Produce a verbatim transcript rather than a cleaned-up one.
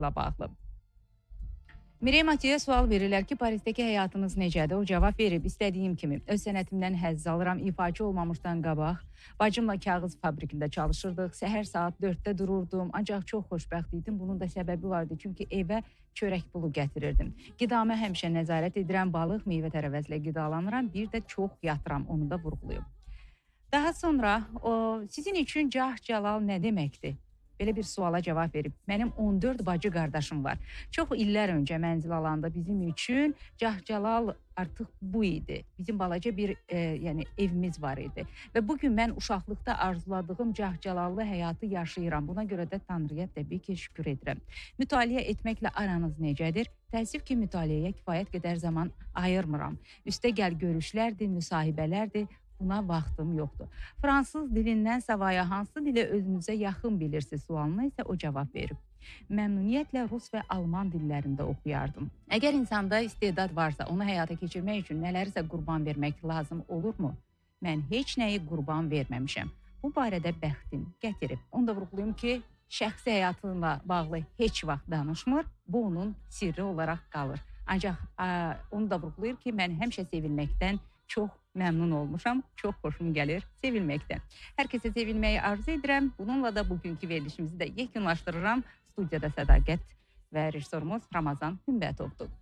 bağlı. Mirey Matiyə sual verirlər ki, Parisdəki həyatınız necədir? O cavab verib, istədiyim kimi. Öz sənətimdən həzz alıram, ifaçı olmamışdan qabaq. Bacımla kağız fabrikində çalışırdıq, səhər saat dörddə dururdum, ancaq çox xoşbəxt idim. Bunun da səbəbi vardı, çünki evə çörək pulu gətirirdim. Qidamə həmişə nəzarət edirəm, balıq, meyvə tərəvəzlə qidalanıram, bir də çox yatıram, onu da vurğulayım. Daha sonra, o, sizin üçün cah-calal nə deməkdir? Belə bir suala cavab verib. Mənim on dörd bacı qardaşım var. Çox illər öncə mənzil alanda bizim üçün cah-calal artıq bu idi. Bizim balaca bir e, yəni evimiz var idi. Və bugün mən uşaqlıqda arzuladığım cah-calallı həyatı yaşayıram. Buna görə də Tanrıya təbii ki, şükür edirəm. Mütaliə etməklə aranız necədir? Təəssüf ki, mütaliəyə kifayət qədər zaman ayırmıram. Üstəgəl görüşlərdir, müsahibələrdir. Buna vaxtım yoxdur. Fransız dilindən savaya hansı dili özünüzə yaxın bilirsiniz sualına isə o cavab verib. Məmnuniyyətlə rus və alman dillərində oxuyardım. Əgər insanda istedad varsa, onu həyata keçirmək üçün nələrisə qurban vermək lazım olurmu? Mən heç nəyi qurban verməmişəm. Bu barədə bəxtim gətirib. Onu da vurğulayım ki, şəxsi həyatınla bağlı heç vaxt danışmır. Bu onun sirri olaraq qalır. Ancaq ə, onu da vurğulayır ki, mən həmişə sevilməkdən çox məmnun olmuşam, çox xoşum gəlir sevilməkdən. Hər kəsə sevilməyi arzu edirəm. Bununla da bugünkü verilişimizi də yekunlaşdırıram. Studiyada Sədaqət və rejissorumuz Ramazan Hümbətovdur.